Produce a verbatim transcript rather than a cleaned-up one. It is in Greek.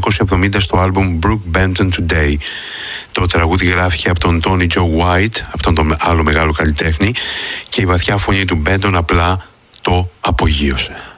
εννιακόσια εβδομήντα στο άλμπουμ Brooke Benton Today. Το τραγούδι γράφηκε από τον Tony Joe White, αυτόν τον άλλο μεγάλο καλλιτέχνη, και η βαθιά φωνή του Benton απλά το απογείωσε.